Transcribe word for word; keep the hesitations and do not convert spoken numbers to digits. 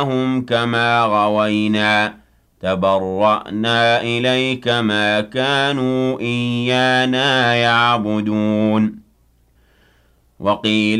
هم كما غوينا تبرأنا إليك ما كانوا إيانا يعبدون وقيل